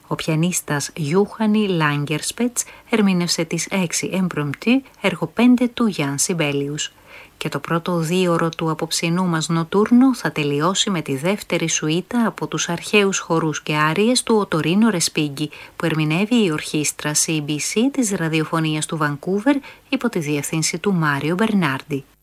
Ο πιανίστας Γιούχανι Λάγκερσπετς ερμήνευσε τις 6 Εμπρομπτού, έργο 5 του Γιάν Σιμπέλιους. Και το πρώτο δίωρο του απόψινού μας νοτούρνου θα τελειώσει με τη δεύτερη σουίτα από τους αρχαίους χορούς και άριες του Οτορίνο Ρεσπίγκι, που ερμηνεύει η ορχήστρα CBC της ραδιοφωνίας του Βανκούβερ υπό τη διευθύνση του Μάριο Μπερνάρντι.